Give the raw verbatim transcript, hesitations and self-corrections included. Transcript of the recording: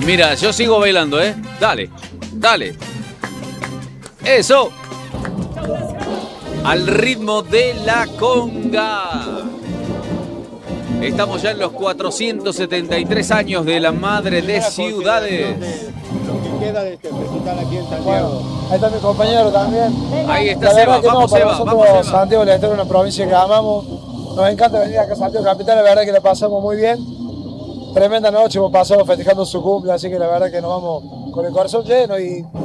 Mira, yo sigo bailando, ¿eh? Dale, dale. Eso. Al ritmo de la conga. Estamos ya en los cuatrocientos setenta y tres años de la Madre de Ciudades. Lo que queda de este recital aquí en Santiago. Bueno, ahí está mi compañero también. Ahí está La Seba, verdad que vamos no, para Seba, nosotros vamos Seba. Santiago del Estero es una provincia que amamos. Nos encanta venir acá a Santiago Capital, la verdad que la pasamos muy bien. Tremenda noche, hemos pasado festejando su cumple, así que la verdad que nos vamos con el corazón lleno y